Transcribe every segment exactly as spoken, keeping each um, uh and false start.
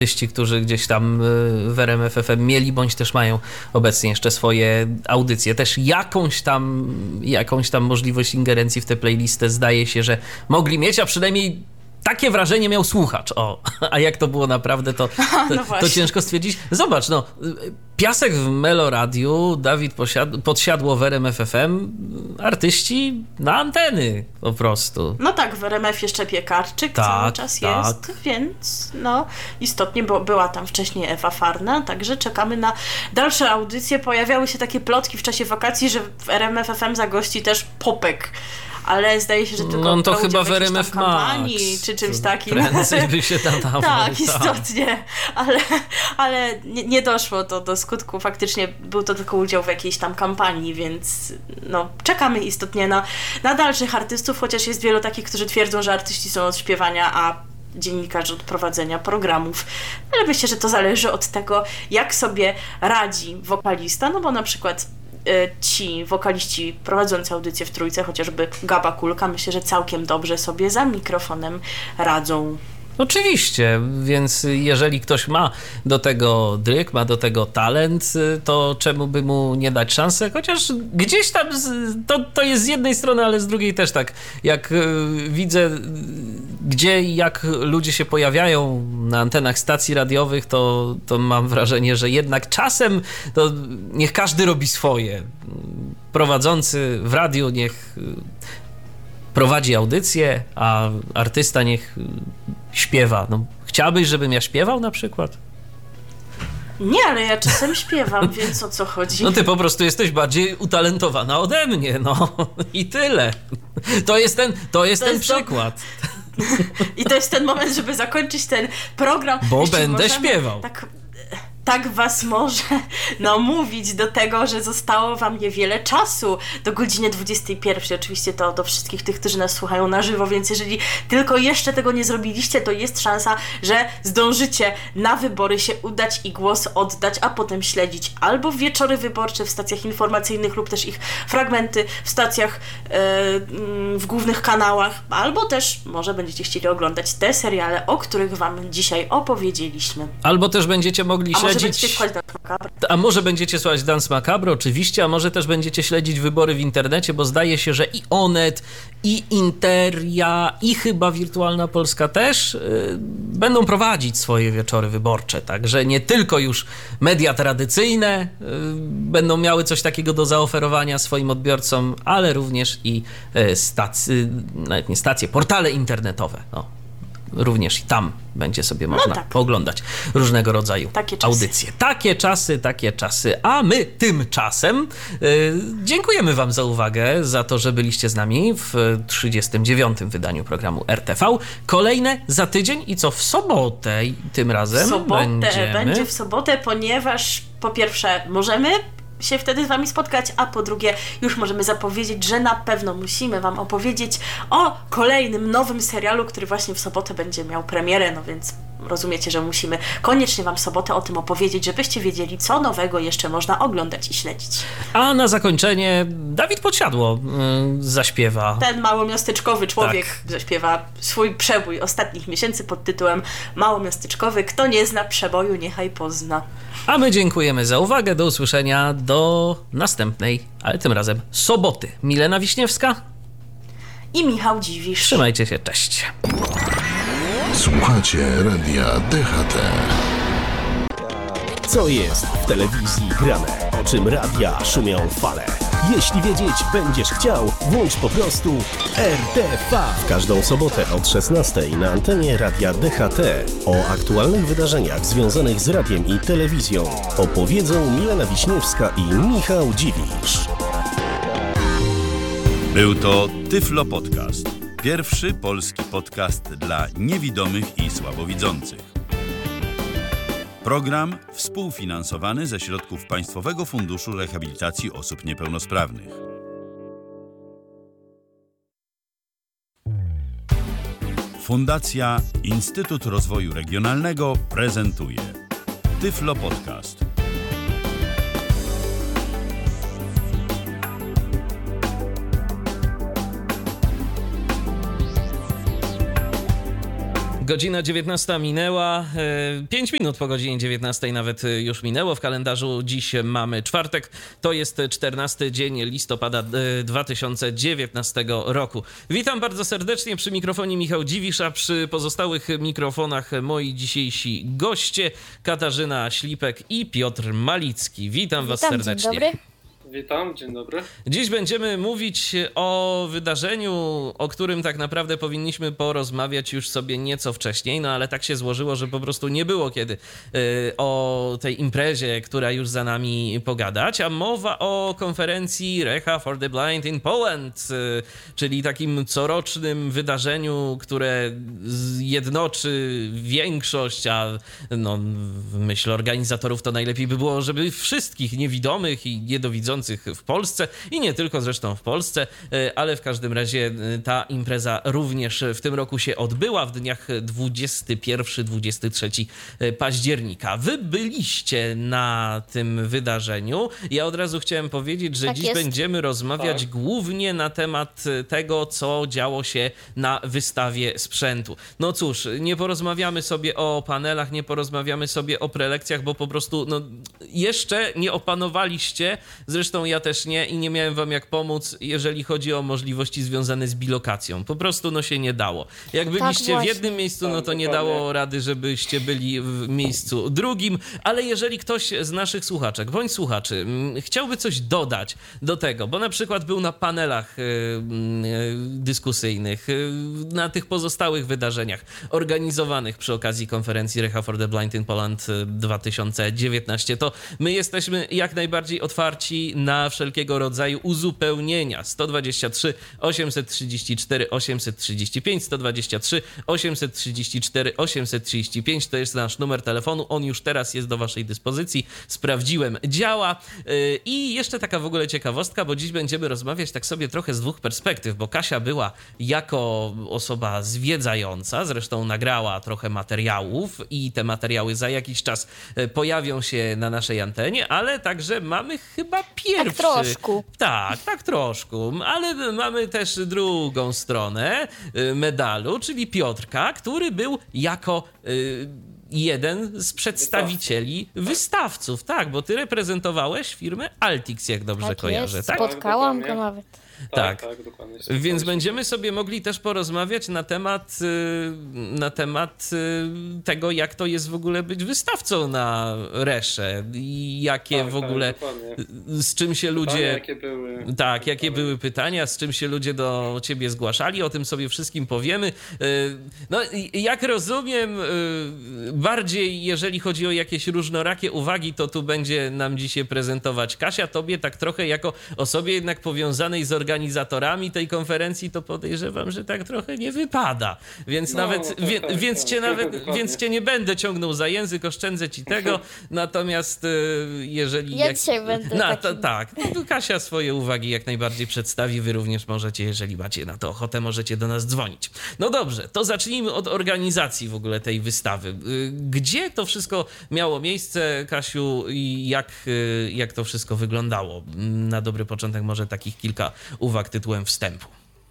artyści, którzy gdzieś tam w R M F F M mieli, bądź też mają obecnie jeszcze swoje audycje. Też jakąś tam, jakąś tam możliwość ingerencji w tę playlistę zdaje się, że mogli mieć, a przynajmniej takie wrażenie miał słuchacz. O, a jak to było naprawdę, to, to, no to ciężko stwierdzić. Zobacz, no, Piasek w Meloradiu, Dawid posiad- Podsiadło w R M F F M, artyści na anteny po prostu. No tak, w R M F jeszcze Piekarczyk tak, cały czas tak. jest, więc no istotnie, bo była tam wcześniej Ewa Farna, także czekamy na dalsze audycje. Pojawiały się takie plotki w czasie wakacji, że w R M F F M zagości też Popek. Ale zdaje się, że tylko no to chyba w R M F kampanii czy czymś takim. Prędzej by się tam dawało. Tak, istotnie, ale, ale nie, nie doszło to do skutku. Faktycznie był to tylko udział w jakiejś tam kampanii, więc no, czekamy istotnie na, na dalszych artystów, chociaż jest wielu takich, którzy twierdzą, że artyści są od śpiewania, a dziennikarze od prowadzenia programów. Ale myślę, że to zależy od tego, jak sobie radzi wokalista, no bo na przykład ci wokaliści prowadzący audycję w Trójce, chociażby Gaba Kulka, myślę, że całkiem dobrze sobie za mikrofonem radzą. Oczywiście, więc jeżeli ktoś ma do tego dryk, ma do tego talent, to czemu by mu nie dać szansę? Chociaż gdzieś tam to, to jest z jednej strony, ale z drugiej też tak. Jak widzę, gdzie i jak ludzie się pojawiają na antenach stacji radiowych, to, to mam wrażenie, że jednak czasem to niech każdy robi swoje. Prowadzący w radiu niech prowadzi audycję, a artysta niech śpiewa. No, chciałabyś, żebym ja śpiewał na przykład? Nie, ale ja czasem śpiewam, więc o co chodzi? No ty po prostu jesteś bardziej utalentowana ode mnie, no i tyle. To jest ten, to jest to ten jest przykład. To... I to jest ten moment, żeby zakończyć ten program. Bo Jeszcze będę śpiewał. Tak... Tak was może namówić do tego, że zostało wam niewiele czasu do godziny dwudziestej pierwszej. Oczywiście to do wszystkich tych, którzy nas słuchają na żywo, więc jeżeli tylko jeszcze tego nie zrobiliście, to jest szansa, że zdążycie na wybory się udać i głos oddać, a potem śledzić albo wieczory wyborcze w stacjach informacyjnych lub też ich fragmenty w stacjach yy, w głównych kanałach, albo też może będziecie chcieli oglądać te seriale, o których wam dzisiaj opowiedzieliśmy. Albo też będziecie mogli śledzić... A może będziecie słuchać Dance Macabre? A może będziecie słuchać Dance Macabre, oczywiście, a może też będziecie śledzić wybory w internecie, bo zdaje się, że i Onet, i Interia, i chyba Wirtualna Polska też yy, będą prowadzić swoje wieczory wyborcze, także nie tylko już media tradycyjne yy, będą miały coś takiego do zaoferowania swoim odbiorcom, ale również i yy, stacje, nawet nie stacje, portale internetowe, no. Również i tam będzie sobie można no tak. pooglądać różnego rodzaju takie audycje. Takie czasy, takie czasy. A my tymczasem yy, dziękujemy wam za uwagę, za to, że byliście z nami w trzydziestym dziewiątym wydaniu programu R T V. Kolejne za tydzień i co w sobotę tym razem w sobotę będziemy... będzie w sobotę, ponieważ po pierwsze możemy się wtedy z wami spotkać, a po drugie już możemy zapowiedzieć, że na pewno musimy wam opowiedzieć o kolejnym nowym serialu, który właśnie w sobotę będzie miał premierę, no więc rozumiecie, że musimy koniecznie wam w sobotę o tym opowiedzieć, żebyście wiedzieli, co nowego jeszcze można oglądać i śledzić. A na zakończenie Dawid Podsiadło yy, zaśpiewa. Ten małomiasteczkowy człowiek tak. zaśpiewa swój przebój ostatnich miesięcy pod tytułem Małomiasteczkowy. Kto nie zna przeboju, niechaj pozna. A my dziękujemy za uwagę. Do usłyszenia do następnej, ale tym razem soboty. Milena Wiśniewska i Michał Dziwisz. Trzymajcie się, cześć. Słuchacie Radia D H T. Co jest w telewizji grane? O czym radia szumią fale? Jeśli wiedzieć będziesz chciał, włącz po prostu R T V. W każdą sobotę od szesnastej na antenie Radia D H T o aktualnych wydarzeniach związanych z radiem i telewizją opowiedzą Milena Wiśniewska i Michał Dziwisz. Był to Tyflo Podcast. Pierwszy polski podcast dla niewidomych i słabowidzących. Program współfinansowany ze środków Państwowego Funduszu Rehabilitacji Osób Niepełnosprawnych. Fundacja Instytut Rozwoju Regionalnego prezentuje Tyflo Podcast. Godzina dziewiętnasta minęła, pięć minut po godzinie dziewiętnastej nawet już minęło. W kalendarzu dziś mamy czwartek, to jest czternasty dzień listopada dwa tysiące dziewiętnastego roku. Witam bardzo serdecznie, przy mikrofonie Michał Dziwisz, a przy pozostałych mikrofonach moi dzisiejsi goście Katarzyna Ślipek i Piotr Malicki. Witam, Witam was serdecznie. Dzień dobry. Witam, dzień dobry. Dziś będziemy mówić o wydarzeniu, o którym tak naprawdę powinniśmy porozmawiać już sobie nieco wcześniej, no ale tak się złożyło, że po prostu nie było kiedy y, o tej imprezie, która już za nami, pogadać, a mowa o konferencji Recha for the Blind in Poland, y, czyli takim corocznym wydarzeniu, które jednoczy większość, a no, w myśl organizatorów to najlepiej by było, żeby wszystkich niewidomych i niedowidzących w Polsce i nie tylko zresztą w Polsce, ale w każdym razie ta impreza również w tym roku się odbyła w dniach dwudziestego pierwszego do dwudziestego trzeciego października. Wy byliście na tym wydarzeniu. Ja od razu chciałem powiedzieć, że tak dziś jest. będziemy rozmawiać tak. głównie na temat tego, co działo się na wystawie sprzętu. No cóż, nie porozmawiamy sobie o panelach, nie porozmawiamy sobie o prelekcjach, bo po prostu no, jeszcze nie opanowaliście, zresztą ja też nie i nie miałem wam jak pomóc, jeżeli chodzi o możliwości związane z bilokacją. Po prostu no się nie dało. Jak byliście tak w jednym miejscu, no to nie dało rady, żebyście byli w miejscu drugim, ale jeżeli ktoś z naszych słuchaczek bądź słuchaczy chciałby coś dodać do tego, bo na przykład był na panelach y, y, dyskusyjnych, y, na tych pozostałych wydarzeniach organizowanych przy okazji konferencji Recha for the Blind in Poland dwa tysiące dziewiętnaście, to my jesteśmy jak najbardziej otwarci na wszelkiego rodzaju uzupełnienia. sto dwadzieścia trzy osiemset trzydzieści cztery osiemset trzydzieści pięć, sto dwadzieścia trzy osiemset trzydzieści cztery osiemset trzydzieści pięć to jest nasz numer telefonu. On już teraz jest do waszej dyspozycji. Sprawdziłem, działa. I jeszcze taka w ogóle ciekawostka, bo dziś będziemy rozmawiać tak sobie trochę z dwóch perspektyw, bo Kasia była jako osoba zwiedzająca, zresztą nagrała trochę materiałów i te materiały za jakiś czas pojawią się na naszej antenie, ale także mamy chyba pierwszy... Tak troszkę. Tak, tak troszkę, ale mamy też drugą stronę medalu, czyli Piotrka, który był jako y, jeden z przedstawicieli wystawców. Tak, bo ty reprezentowałeś firmę Altix, jak dobrze tak kojarzę, jest. tak? Spotkałam go nawet. Tak, tak, tak dokładnie. Więc będziemy sobie mogli też porozmawiać na temat, na temat tego, jak to jest w ogóle być wystawcą na Resze i jakie tak, w ogóle, tak, z czym się ludzie... Pytania, jakie były. Tak, jakie były pytania, z czym się ludzie do ciebie zgłaszali, o tym sobie wszystkim powiemy. No, jak rozumiem, bardziej jeżeli chodzi o jakieś różnorakie uwagi, to tu będzie nam dzisiaj prezentować Kasia. Tobie tak trochę jako osobie jednak powiązanej z organizatorami tej konferencji, to podejrzewam, że tak trochę nie wypada. Więc no, nawet, tak, wie, tak, więc tak, cię tak, nawet, dokładnie. więc cię nie będę ciągnął za język, oszczędzę ci tego. Natomiast jeżeli... Ja jak, dzisiaj będę na, takim... to, tak, no to Kasia swoje uwagi jak najbardziej przedstawi. Wy również możecie, jeżeli macie na to ochotę, możecie do nas dzwonić. No dobrze, to zacznijmy od organizacji w ogóle tej wystawy. Gdzie to wszystko miało miejsce, Kasiu, i jak, jak to wszystko wyglądało? Na dobry początek może takich kilka uwag tytułem wstępu.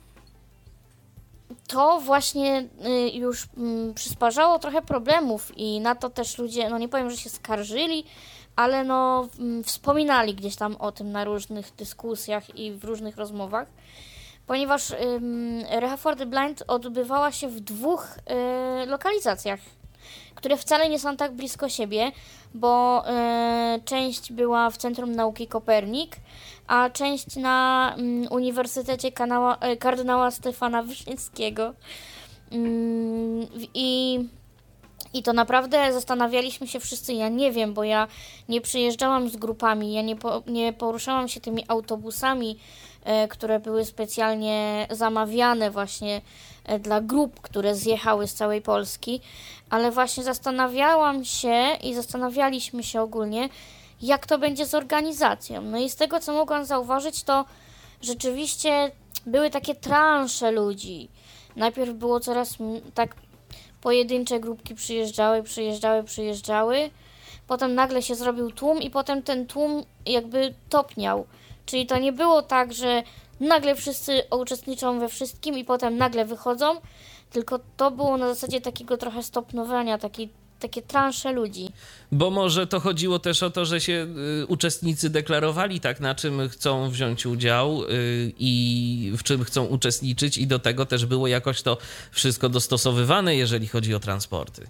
To właśnie y, już y, przysparzało trochę problemów i na to też ludzie, no nie powiem, że się skarżyli, ale no y, wspominali gdzieś tam o tym na różnych dyskusjach i w różnych rozmowach, ponieważ y, Recha for the Blind odbywała się w dwóch y, lokalizacjach, które wcale nie są tak blisko siebie, bo y, część była w Centrum Nauki Kopernik, a część na y, Uniwersytecie Kanała, y, Kardynała Stefana Wyszyńskiego. Y, i, I to naprawdę zastanawialiśmy się wszyscy, ja nie wiem, bo ja nie przyjeżdżałam z grupami, ja nie, po, nie poruszałam się tymi autobusami, y, które były specjalnie zamawiane właśnie y, dla grup, które zjechały z całej Polski, ale właśnie zastanawiałam się i zastanawialiśmy się ogólnie, jak to będzie z organizacją. No i z tego, co mogłam zauważyć, to rzeczywiście były takie transze ludzi. Najpierw było coraz tak pojedyncze grupki przyjeżdżały, przyjeżdżały, przyjeżdżały. Potem nagle się zrobił tłum i potem ten tłum jakby topniał. Czyli to nie było tak, że nagle wszyscy uczestniczą we wszystkim i potem nagle wychodzą, tylko to było na zasadzie takiego trochę stopnowania, taki, takie transze ludzi. Bo może to chodziło też o to, że się y, uczestnicy deklarowali tak, na czym chcą wziąć udział y, i w czym chcą uczestniczyć i do tego też było jakoś to wszystko dostosowywane, jeżeli chodzi o transporty.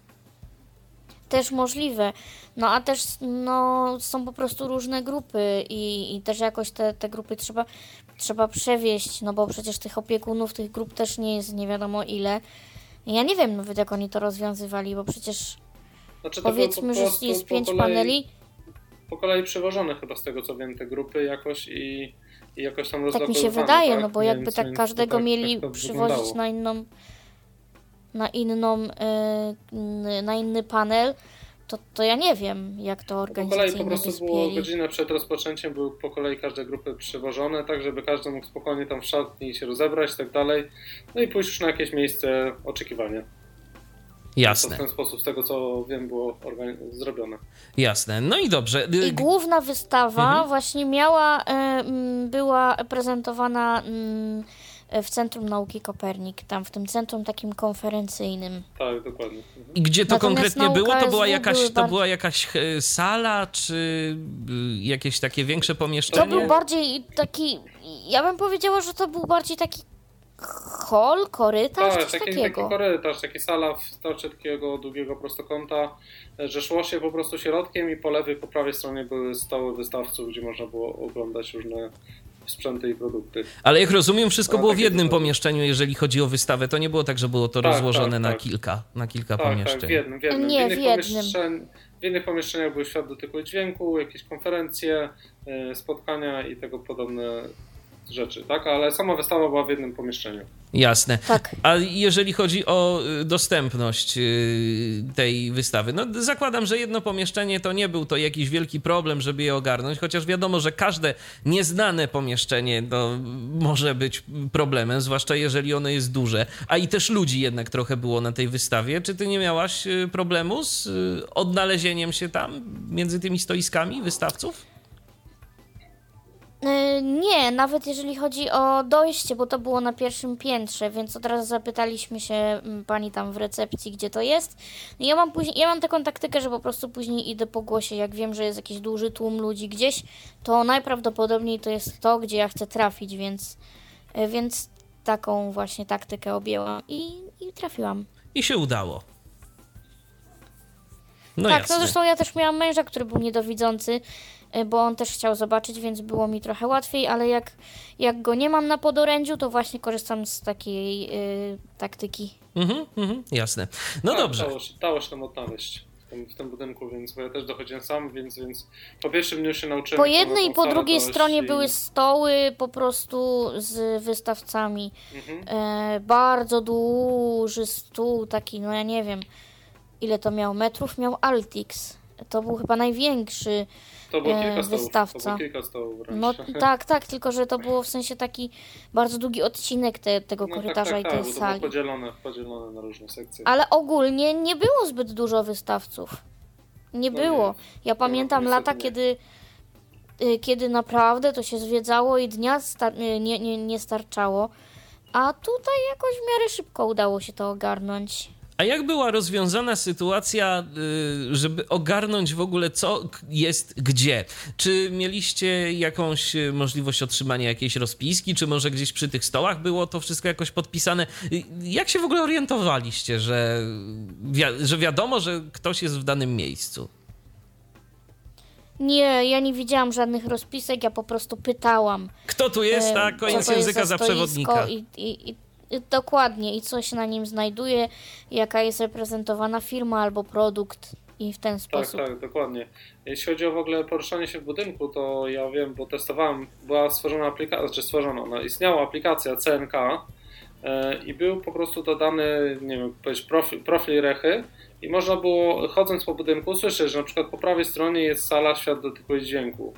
Też możliwe. No a też no, są po prostu różne grupy i, i też jakoś te, te grupy trzeba, trzeba przewieźć, no bo przecież tych opiekunów, tych grup też nie jest nie wiadomo ile. Ja nie wiem nawet jak oni to rozwiązywali, bo przecież Znaczy, to powiedzmy, było po że prostu jest po pięć kolei- paneli. Po kolei przewożone chyba z tego co wiem te grupy jakoś i, i jakoś tam Tak mi się rozlokowywane, wydaje, tak? no bo jakby Więc- tak więc każdego tak- mieli tak to przywozić wyglądało. na inną, na inną, y, na inny panel, to, to ja nie wiem, jak to Po kolei organizacyjnie po prostu było wyspieli. godzinę przed rozpoczęciem, były po kolei każde grupy przewożone, tak żeby każdy mógł spokojnie tam w szatni się rozebrać i tak dalej. No i pójść już na jakieś miejsce oczekiwania. To Jasne, w ten sposób, z tego co wiem, było organi- zrobione. jasne. No i dobrze. Y, I główna wystawa Mhm. właśnie miała, e, m, była prezentowana m, w Centrum Nauki Kopernik, tam w tym centrum takim konferencyjnym. Tak, dokładnie. Mhm. I gdzie to Natomiast konkretnie na było? To U K S W była jakaś, były to bardzo- była jakaś e, sala, czy y, jakieś takie większe To pomieszczenie? był bardziej taki, ja bym powiedziała, że to był bardziej taki hol, korytarz, Tak, coś taki, taki takiego. korytarz, taka sala w kształcie takiego długiego prostokąta, że szło się po prostu środkiem i po lewej, po prawej stronie były stoły wystawców, gdzie można było oglądać różne sprzęty i produkty. Ale jak rozumiem, wszystko No, było w takie jednym typowe. pomieszczeniu, jeżeli chodzi o wystawę. To nie było tak, że było to Tak, rozłożone tak, na tak. kilka, na kilka Tak, pomieszczeń. tak, w jednym, w jednym. Nie, w, w innych jednym. pomieszczeń- w innych pomieszczeniach były świat dotyku i dźwięku, jakieś konferencje, y, spotkania i tego podobne rzeczy, tak? Ale sama wystawa była w jednym pomieszczeniu. Jasne. Tak. A jeżeli chodzi o y, dostępność y, tej wystawy, no zakładam, że jedno pomieszczenie to nie był to jakiś wielki problem, żeby je ogarnąć, chociaż wiadomo, że każde nieznane pomieszczenie no, może być problemem, zwłaszcza jeżeli ono jest duże, a i też ludzi jednak trochę było na tej wystawie. Czy ty nie miałaś y, problemu z y, odnalezieniem się tam między tymi stoiskami wystawców? Y, Nie, nawet jeżeli chodzi o dojście, bo to było na pierwszym piętrze, więc od razu zapytaliśmy się mm, pani tam w recepcji, gdzie to jest. I Ja mam później, ja mam taką taktykę, że po prostu później idę po głosie, jak wiem, że jest jakiś duży tłum ludzi gdzieś, to najprawdopodobniej to jest to, gdzie ja chcę trafić, więc, y, więc taką właśnie taktykę objęłam i, i trafiłam. I się udało. No tak, jasne. no zresztą ja też miałam męża, który był niedowidzący, y, bo on też chciał zobaczyć, więc było mi trochę łatwiej, ale jak, jak go nie mam na podorędziu, to właśnie korzystam z takiej y, taktyki. Mhm, mhm, jasne. No Tak, dobrze. Dało się, dało się tam odnaleźć w tym, w tym budynku, więc bo ja też dochodziłem sam, więc, więc po pierwszym dniu się nauczyłem. Po jak jednej tą i po salę drugiej dojść stronie i- były stoły po prostu z wystawcami. Mhm. E, bardzo duży stół taki, no ja nie wiem ile to miał metrów, miał Altix. To był chyba największy. To było e, kilka stołów. To wystawca. było kilka stołów wręcz. No tak, tak, tylko że to było w sensie taki bardzo długi odcinek te, tego No korytarza tak, i tak, tej tak, bo to sali. było podzielone, podzielone na różne sekcje. Ale ogólnie nie było zbyt dużo wystawców. Nie No było. nie. Ja pamiętam niestety lata, nie. kiedy, y, kiedy naprawdę to się zwiedzało i dnia star- y, nie, nie, nie starczało. A tutaj jakoś w miarę szybko udało się to ogarnąć. A jak była rozwiązana sytuacja, y, żeby ogarnąć w ogóle, co k- jest gdzie? Czy mieliście jakąś y, możliwość otrzymania jakiejś rozpiski, czy może gdzieś przy tych stołach było to wszystko jakoś podpisane? Y, Jak się w ogóle orientowaliście, że, wi- że wiadomo, że ktoś jest w danym miejscu? Nie, ja nie widziałam żadnych rozpisek, ja po prostu pytałam. Kto tu jest, e, tak? co Koniec to jest języka za stoisko przewodnika. I, i, i, i dokładnie, i co się na nim znajduje, jaka jest reprezentowana firma albo produkt i w ten Tak, sposób. tak, dokładnie. Jeśli chodzi o w ogóle poruszanie się w budynku, to ja wiem, bo testowałem, była stworzona aplikacja, czy stworzona, no, istniała aplikacja C N K e, i był po prostu dodany, nie wiem, powiedzieć, profil, profil Rechy i można było, chodząc po budynku, słyszeć, że na przykład po prawej stronie jest sala świat dotyku i dźwięku.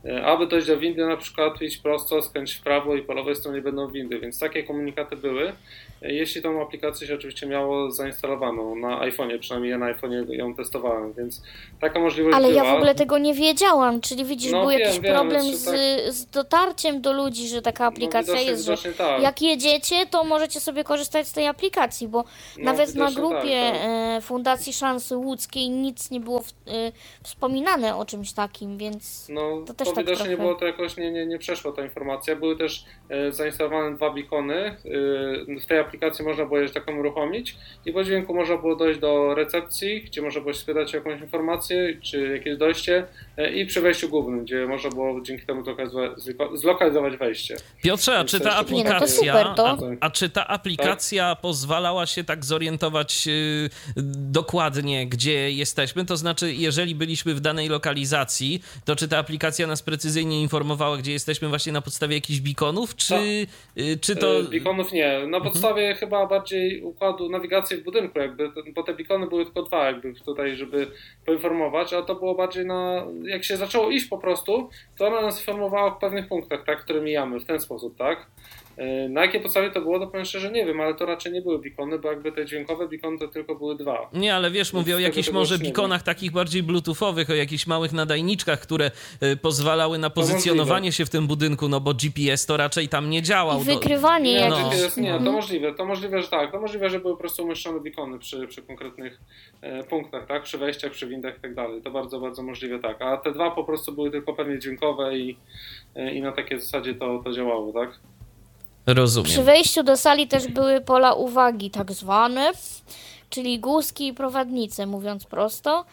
Aby dojść do windy, na przykład idź prosto, skręć w prawo i po lewej stronie będą windy, więc takie komunikaty były. Jeśli tą aplikację się oczywiście miało zainstalowaną na iPhone'ie, przynajmniej ja na iPhone'ie ją testowałem, więc taka możliwość Ale była. ja w ogóle tego nie wiedziałam, czyli widzisz, No był wiem, jakiś wiem, problem znaczy z, tak- z dotarciem do ludzi, że taka aplikacja No, widocznie- jest, że widocznie tak. jak jedziecie, to możecie sobie korzystać z tej aplikacji, bo No, nawet na widocznie grupie tak, tak. e, Fundacji Szansy Łódzkiej nic nie było w, e, wspominane o czymś takim, więc No, to to, też tak widocznie trochę. nie było to jakoś, nie, nie, nie przeszła ta informacja. Były też e, zainstalowane dwa beacony. E, w tej aplikacji można było je taką uruchomić i po dźwięku można było dojść do recepcji, gdzie można było spytać o jakąś informację, czy jakieś dojście e, i przy wejściu głównym, gdzie można było dzięki temu zlokalizować, zlokalizować wejście. Piotrze, a Więc czy to ta jeszcze było Nie, no to aplikacja, super, to- a, a czy ta aplikacja pozwalała się tak zorientować y, dokładnie, gdzie jesteśmy? To znaczy, jeżeli byliśmy w danej lokalizacji, to czy ta aplikacja nas precyzyjnie informowała, gdzie jesteśmy właśnie na podstawie jakichś beaconów, czy, y, czy to... E, Beaconów nie. Na podstawie chyba bardziej układu nawigacji w budynku, jakby, bo te beacony były tylko dwa, jakby tutaj, żeby poinformować, a to było bardziej na, jak się zaczęło iść po prostu, to ona nas informowała w pewnych punktach, tak, które mijamy, w ten sposób, tak. E, Na jakiej podstawie to było, to powiem szczerze, nie wiem, ale to raczej nie były beacony, bo jakby te dźwiękowe beacony to tylko były dwa. Nie, ale wiesz, mówię o Tego jakichś tego może już nie beaconach takich bardziej bluetoothowych, o jakichś małych nadajniczkach, które y, pozwalały na pozycjonowanie się w tym budynku, no bo G P S to raczej tam nie działał. I Do- wykrywanie Nie, No. jakichś... G P S nie, to Mhm. możliwe, to możliwe, że tak, to możliwe, że były po prostu umieszczone beacony przy, przy konkretnych e, punktach, tak, przy wejściach, przy windach i tak dalej, to bardzo, bardzo możliwe, tak, a te dwa po prostu były tylko pewnie dźwiękowe i, e, i na takiej zasadzie to, to działało, tak. Rozumiem. Przy wejściu do sali też były pola uwagi, tak zwane, czyli guzki i prowadnice, mówiąc prosto.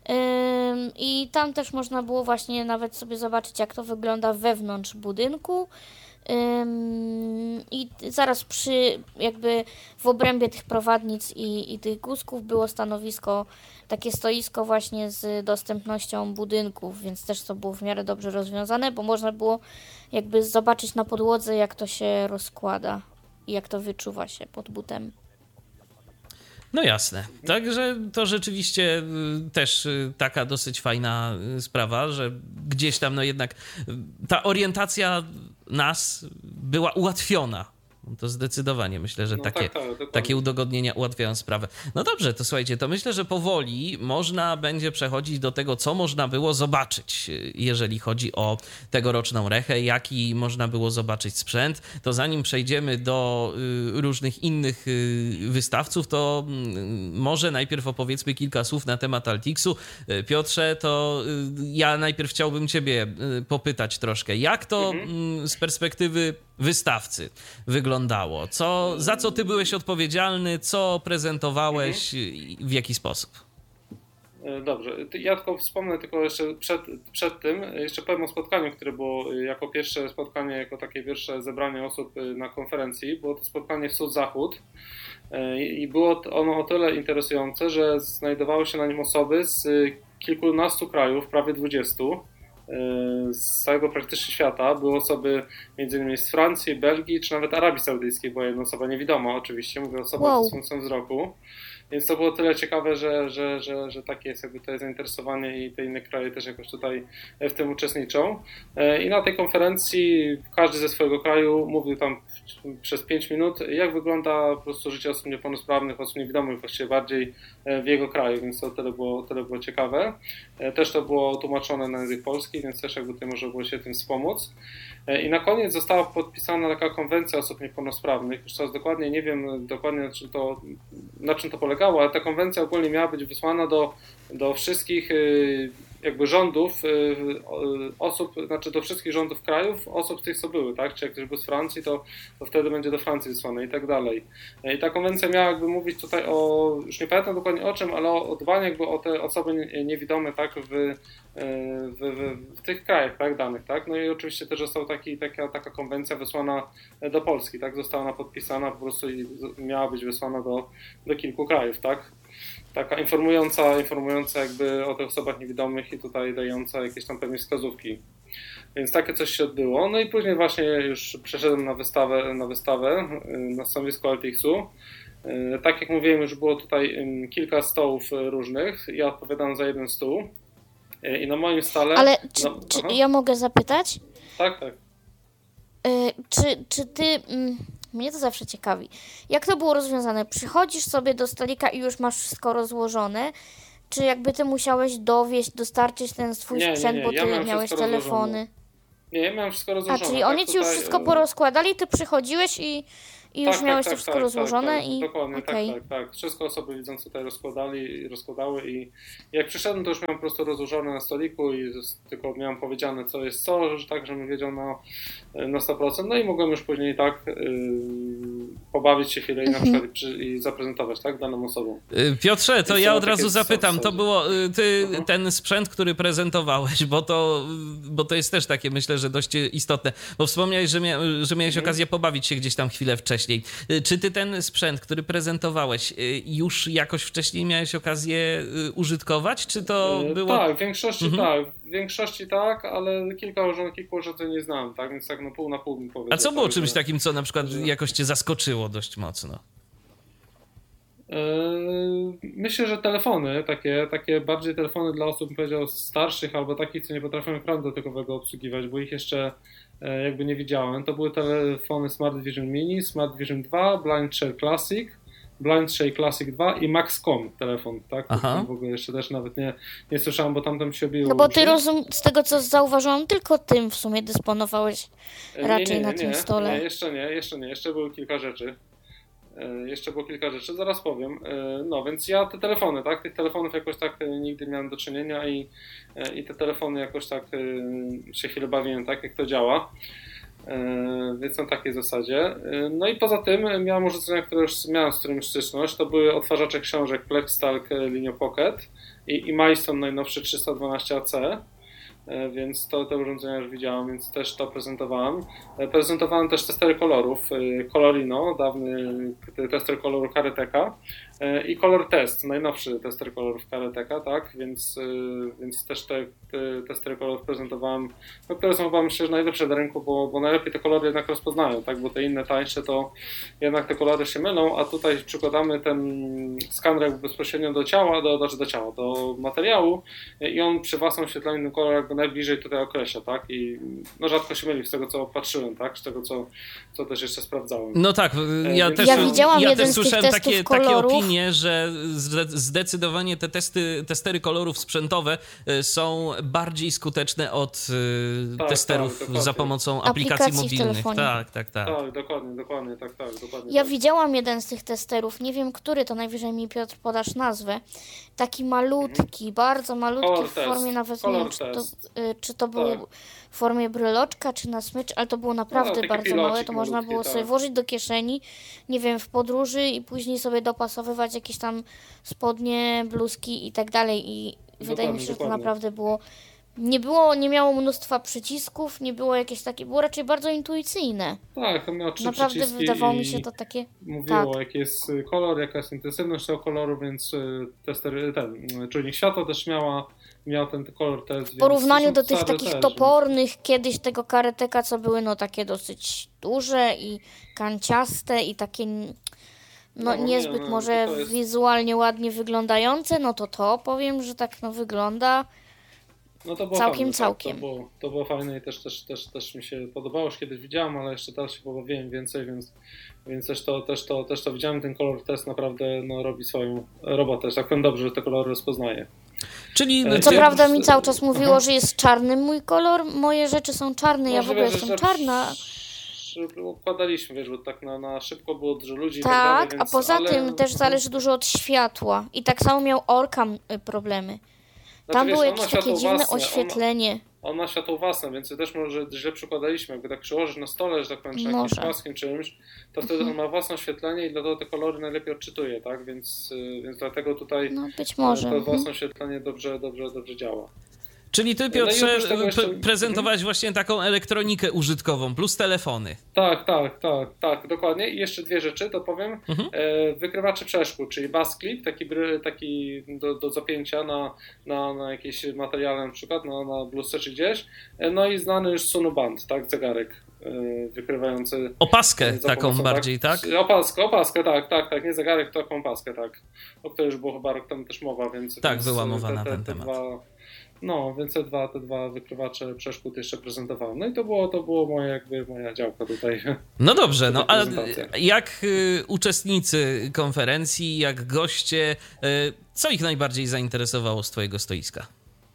Ym, I tam też można było właśnie nawet sobie zobaczyć, jak to wygląda wewnątrz budynku. Ym, I zaraz przy, jakby w obrębie tych prowadnic i, i tych guzków było stanowisko, takie stoisko właśnie z dostępnością budynków, więc też to było w miarę dobrze rozwiązane, bo można było jakby zobaczyć na podłodze, jak to się rozkłada i jak to wyczuwa się pod butem. No jasne. Także to rzeczywiście y, też y, taka dosyć fajna y, sprawa, że gdzieś tam no jednak y, ta orientacja nas była ułatwiona. To zdecydowanie myślę, że No takie, tak, tak, dokładnie. takie udogodnienia ułatwiają sprawę. No dobrze, to słuchajcie, to myślę, że powoli można będzie przechodzić do tego, co można było zobaczyć, jeżeli chodzi o tegoroczną Rechę, jaki można było zobaczyć sprzęt. To zanim przejdziemy do y, różnych innych y, wystawców, to y, może najpierw opowiedzmy kilka słów na temat Altixu. Y, Piotrze, to y, ja najpierw chciałbym ciebie y, popytać troszkę, jak to Mhm. y, z perspektywy wystawcy wyglądało? Co, za co ty byłeś odpowiedzialny? Co prezentowałeś i w jaki sposób? E, Dobrze, Ty- ja tylko wspomnę tylko jeszcze przed, przed tym, jeszcze powiem o spotkaniu, które było y, jako pierwsze spotkanie, jako takie pierwsze zebranie osób y, na konferencji. Było to spotkanie Wschód-Zachód y, i było to- ono o tyle interesujące, że znajdowały się na nim osoby z y, kilkunastu krajów, prawie dwudziestu, y, z całego praktycznie świata. Były osoby między innymi z Francji, Belgii, czy nawet Arabii Saudyjskiej, była jedna osoba niewidoma oczywiście, mówię o osobach Wow. z funkcją wzroku. Więc to było tyle ciekawe, że, że, że, że takie jest jakby tutaj zainteresowanie i te inne kraje też jakoś tutaj w tym uczestniczą. I na tej konferencji każdy ze swojego kraju mówił tam przez pięć minut, jak wygląda po prostu życie osób niepełnosprawnych, osób niewidomych właściwie bardziej w jego kraju, więc to tyle było, tyle było ciekawe. Też to było tłumaczone na język polski, więc też jakby tutaj można było się tym wspomóc. I na koniec została podpisana taka konwencja osób niepełnosprawnych. Już teraz dokładnie nie wiem dokładnie na czym to, na czym to polegało, ale ta konwencja ogólnie miała być wysłana do, do wszystkich jakby rządów osób, znaczy do wszystkich rządów krajów, osób tych, co były, tak? Czy jak ktoś był z Francji, to, to wtedy będzie do Francji wysłane i tak dalej. I ta konwencja miała jakby mówić tutaj o, już nie pamiętam dokładnie o czym, ale o, o dbaniu jakby o te osoby niewidome, tak? W, w, w, w tych krajach, tak? Danych, tak? No i oczywiście też została taki, taka, taka konwencja wysłana do Polski, tak? Została ona podpisana po prostu i miała być wysłana do, do kilku krajów, tak? Taka informująca, informująca jakby o tych osobach niewidomych i tutaj dająca jakieś tam pewnie wskazówki. Więc takie coś się odbyło. No i później właśnie już przeszedłem na wystawę, na wystawę na stanowisku Altixu. Tak jak mówiłem, już było tutaj kilka stołów różnych. Ja odpowiadam za jeden stół. I na moim stole... Ale czy, no, czy ja mogę zapytać? Tak, tak. Y, czy, czy ty... Mm, mnie to zawsze ciekawi. Jak to było rozwiązane? Przychodzisz sobie do stolika i już masz wszystko rozłożone? Czy jakby ty musiałeś dowieźć, dostarczyć ten swój Nie, nie, sprzęt, nie, bo ja ty miałem miałeś wszystko telefony? rozłożone. Nie, ja miałem wszystko A, rozłożone. czyli tak, oni ci już tutaj, wszystko e, porozkładali, ty przychodziłeś i, i już tak, miałeś tak, to tak, wszystko tak, rozłożone tak, tak, i... dokładnie, okej. tak, tak, tak. Wszystko osoby widzące tutaj rozkładali, rozkładały i jak przyszedłem, to już miałem po prostu rozłożone na stoliku i z- tylko miałem powiedziane, co jest co, że tak, żebym wiedział na, na sto procent. No i mogłem już później tak yy, pobawić się chwilę i na przykład przy, i zaprezentować, tak, daną osobą. Y, Piotrze, to Jest ja to od takie razu zapytam, to zasadzie. było y, ty, Mhm. ten sprzęt, który prezentowałeś, bo to, bo to jest też takie, myślę, że dość istotne, bo wspomniałeś, że, mia, że miałeś Mhm. okazję pobawić się gdzieś tam chwilę wcześniej. Y, Czy ty ten sprzęt, który prezentowałeś, y, już jakoś wcześniej miałeś okazję y, użytkować, czy to Yy, było... Tak, w większości Mhm. tak, w większości tak, ale kilka urządzeń, kilku urządzeń nie znam, tak, więc tak no pół na pół bym powiedział. A co było tak, czymś że- takim, co na przykład że- jakoś cię zaskoczyło dość mocno? Yy, Myślę, że telefony, takie, takie bardziej telefony dla osób, bym powiedział, starszych albo takich, co nie potrafią ekranu dotykowego obsługiwać, bo ich jeszcze e, jakby nie widziałem. To były telefony Smart Vision Mini, Smart Vision dwa, Blind Share Classic, Blind Share Classic dwa i Maxcom telefon, tak? Aha. W ogóle jeszcze też nawet nie, nie słyszałem, bo tamten się biło. No bo ty rozum, z tego co zauważyłam, tylko tym w sumie dysponowałeś Nie, raczej nie, nie, na tym nie, stole. Nie, jeszcze nie, jeszcze nie, jeszcze było kilka rzeczy. E, Jeszcze było kilka rzeczy, zaraz powiem. E, No więc ja te telefony, tak? Tych telefonów jakoś tak e, nigdy nie miałem do czynienia i, e, i te telefony jakoś tak e, się chwilę bawiłem, tak jak to działa. E, Więc na takiej zasadzie. E, No i poza tym miałem urządzenia, które już miałem z którym styczność. To były odtwarzacze książek Plextalk Linio Pocket i, i Milestone najnowszy trzysta dwanaście A C. E, Więc to te urządzenia już widziałem, więc też to prezentowałem. E, Prezentowałem też testery kolorów, e, Colorino, dawny k- tester koloru Kareteka e, i Color Test, najnowszy tester kolorów Kareteka, tak, więc, e, więc też te, te testery kolorów prezentowałem, no, które są chyba myślę, że najlepsze na rynku, bo, bo najlepiej te kolory jednak rozpoznają, tak, bo te inne tańsze to jednak te kolory się mylą, a tutaj przykładamy ten skaner jakby bezpośrednio do ciała, do, do, do ciała, do materiału i on przy własnym oświetleniu ten kolor jakby najbliżej tutaj określa, tak? I no rzadko się myli z tego, co patrzyłem, tak? Z tego, co, co też jeszcze sprawdzałem. No tak, ja więc- też, Ja widziałam ja jeden też z tych słyszałem testów takie, takie kolorów. opinie, że zde- zdecydowanie te testy, testery kolorów sprzętowe y, są bardziej skuteczne od y, Tak, testerów tak, dokładnie. za pomocą aplikacji, Aplikacji w mobilnych. telefonie. Tak, tak, tak. Tak, dokładnie, dokładnie, tak, tak, dokładnie. Ja tak. widziałam jeden z tych testerów, nie wiem który, to najwyżej mi Piotr podasz nazwę. Taki malutki, bardzo malutki Color w formie test, nawet nie color wiem, czy to, test. y, czy to był Tak. w formie bryloczka, czy na smycz, ale to było naprawdę taki bardzo pilocik małe, to można malutki, było tak. sobie włożyć do kieszeni, nie wiem, w podróży i później sobie dopasowywać jakieś tam spodnie, bluzki i tak dalej i wydaje mi się, że to dokładnie. naprawdę było, nie było, nie miało mnóstwa przycisków, nie było jakieś takie, było raczej bardzo intuicyjne. Tak, on miał trzy Naprawdę przyciski wydawało mi i się to takie, mówiło, tak. jaki jest kolor, jaka jest intensywność tego koloru, więc y, tester, ten y, czujnik światła też miała, miał ten kolor test. W porównaniu więc do są tych stare takich też, topornych kiedyś tego kareteka, co były no takie dosyć duże i kanciaste i takie no, No, nie, niezbyt no, może to jest- wizualnie ładnie wyglądające, no to to powiem, że tak no wygląda. No to było Całkiem, fajne, całkiem. Tak? To, było, to było fajne i też, też, też, też mi się podobało, już kiedyś widziałem, ale jeszcze teraz się pobawiłem więcej, więc, więc też, to, też, to, też to widziałem. Ten kolor test naprawdę no, robi swoją robotę, że tak powiem dobrze, że te kolory rozpoznaje. Czyli E, Co Ja prawda też- mi cały czas mówiło, Aha. że jest czarny mój kolor, moje rzeczy są czarne, ja w ogóle Możliwe, że- jestem że- czarna. że Układaliśmy, wiesz, bo tak na, na szybko było dużo ludzi i Tak, tak dalej, a więc, poza ale... tym też zależy dużo od światła i tak samo miał Orcam y, problemy. Tam Znaczy, wiesz, było on ma jakieś takie światło dziwne własne, on ma- oświetlenie. On ma światło własne, więc też może źle przykładaliśmy. Jakby tak przyłożyć na stole, że tak powiem, czy na jakimś Może. płaskim czymś, to wtedy on ma własne oświetlenie i dlatego te kolory najlepiej odczytuje, tak? Więc, y, więc dlatego tutaj No być y, może. to mhm. własne oświetlenie dobrze, dobrze, dobrze działa. Czyli ty, No i Piotrze, oprócz tego jeszcze- p- prezentowałeś właśnie taką elektronikę użytkową plus telefony. Tak, tak, tak, tak, dokładnie. I jeszcze dwie rzeczy, to powiem. Mhm. E, wykrywacze przeszkód, czyli bus clip, taki, bry, taki do, do zapięcia na, na, na jakieś materiale, na przykład na, na bluzce czy gdzieś. E, no i znany już Sunuband, tak, zegarek e, wykrywający. Opaskę za taką pomocą, bardziej, tak? Opaskę, opaskę, tak, tak, tak, nie zegarek, to taką opaskę, tak. O której już było chyba rok temu też mowa, więc... Tak, więc była mowa te, na te, ten te temat. Dwa, No, więc te dwa, te dwa wykrywacze przeszkód jeszcze prezentowałem. No i to było, to było moje, jakby moja działka tutaj. No dobrze, no a jak y, uczestnicy konferencji, jak goście, y, co ich najbardziej zainteresowało z twojego stoiska?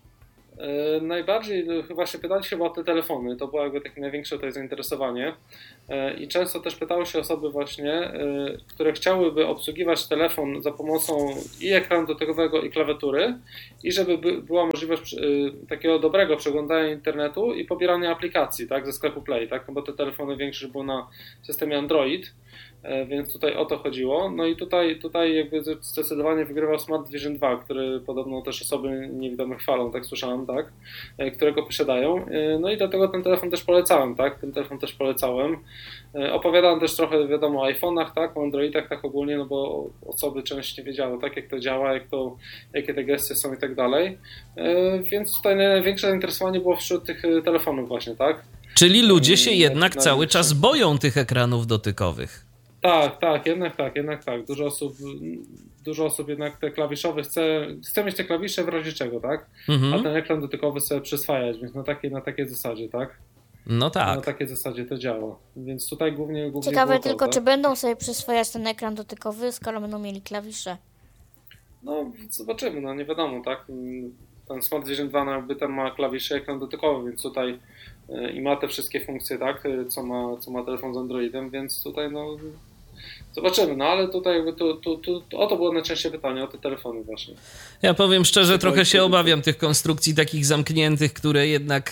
E, najbardziej no, chyba się pytali się o te telefony, to było jakby takie największe tutaj zainteresowanie e, i często też pytały się osoby właśnie, e, które chciałyby obsługiwać telefon za pomocą i ekranu dotykowego i klawiatury i żeby by, była możliwość e, takiego dobrego przeglądania internetu i pobierania aplikacji, tak, ze sklepu Play, tak, bo te telefony większość były na systemie Android. Więc tutaj o to chodziło. No i tutaj, tutaj jakby zdecydowanie wygrywał Smart Vision dwa, który podobno też osoby niewidome chwalą, tak słyszałem, tak, którego posiadają. No i dlatego ten telefon też polecałem, tak, ten telefon też polecałem. Opowiadałem też trochę, wiadomo, o iPhone'ach, tak, o Androidach, tak ogólnie, no bo osoby często nie wiedziały, tak, jak to działa, jak to, jakie te gesty są i tak dalej. Więc tutaj największe zainteresowanie było wśród tych telefonów właśnie, tak. Czyli ludzie się jednak cały czas boją tych ekranów dotykowych. Tak, tak, jednak tak, jednak tak. Dużo osób, dużo osób jednak te klawiszowe chce, chce mieć te klawisze w razie czego, tak? Mhm. A ten ekran dotykowy sobie przyswajać, więc na takiej, na takiej zasadzie, tak? No tak. Na takiej zasadzie to działa. Więc tutaj głównie, głównie Ciekawe było to, tylko, tak? czy będą sobie przyswajać ten ekran dotykowy, skoro będą mieli klawisze. No, zobaczymy, no nie wiadomo, tak? Ten Smart Vision dwa no, jakby tam ma klawisze ekran dotykowy, więc tutaj i ma te wszystkie funkcje, tak, co ma, co ma telefon z Androidem, więc tutaj no zobaczymy, no ale tutaj jakby tu, tu, tu, tu, o to było najczęściej pytanie, o te telefony właśnie. Ja powiem szczerze, trochę się obawiam tych konstrukcji takich zamkniętych, które jednak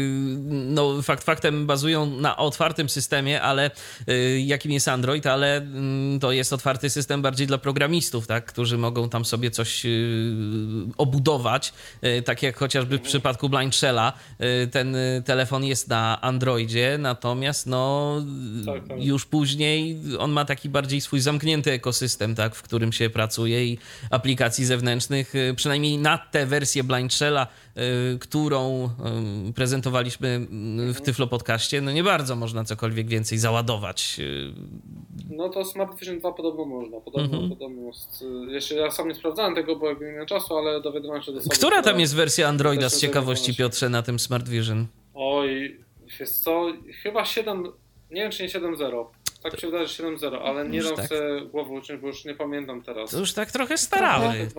no fakt faktem bazują na otwartym systemie, ale jakim jest Android, ale to jest otwarty system bardziej dla programistów, tak, którzy mogą tam sobie coś obudować, tak jak chociażby w przypadku Blind Shella, ten telefon jest na Androidzie, natomiast no tak, tak. już później on ma taki bardziej swój zamknięty ekosystem, tak, w którym się pracuje i aplikacji zewnętrznych, przynajmniej na tę wersję Blind Shella, którą prezentowaliśmy w Tyflo Podcaście, no nie bardzo można cokolwiek więcej załadować. No to Smart Vision dwa podobno można. Podobno, mhm. podobno jest, jeszcze ja sam nie sprawdzałem tego, bo jakby nie miałem czasu, ale dowiadywałem się do sobie. Która tam jest wersja Androida z ciekawości, Piotrze, na tym Smart Vision? Oj, wiesz co, chyba siedem, nie wiem czy nie siedem zero. Tak to się wydaje, że siedem zero, ale nie dam tak. sobie głowy uczyć, bo już nie pamiętam teraz. To już tak trochę starały.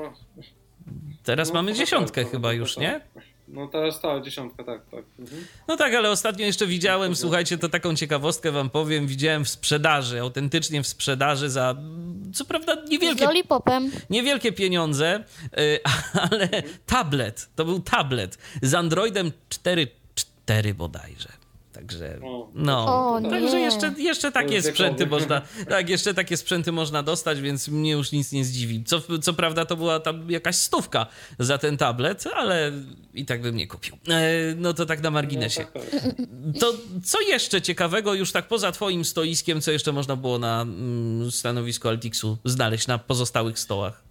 Teraz no, mamy dziesiątkę tak, chyba już, tak. nie? No teraz tak, dziesiątka, tak, tak. Mhm. No tak, ale ostatnio jeszcze widziałem, słuchajcie, to taką ciekawostkę wam powiem, widziałem w sprzedaży, autentycznie w sprzedaży za, co prawda, niewielkie, z lollipopem. niewielkie pieniądze, ale mhm. tablet, to był tablet z Androidem cztery cztery bodajże. Także, no, o, także jeszcze, jeszcze takie sprzęty można, tak, jeszcze takie sprzęty można dostać, więc mnie już nic nie zdziwi. Co, co prawda to była tam jakaś stówka za ten tablet, ale i tak bym nie kupił. No to tak na marginesie. To co jeszcze ciekawego, już tak poza twoim stoiskiem, co jeszcze można było na stanowisku Altixu znaleźć na pozostałych stołach?